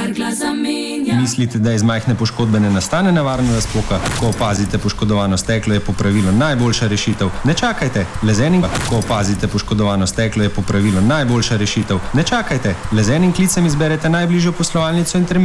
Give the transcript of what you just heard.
glas zamenja. Mislite, da iz majhne poškodbe ne nastane nevarna razpoka? Ko opazite poškodovano steklo, je popravilo najboljša rešitev. Ne čakajte, le z enim... Ko opazite poškodovano steklo, je popravilo najboljša rešitev. Ne čakajte, le z enim klicem izberete najbližjo poslovalnico in termin.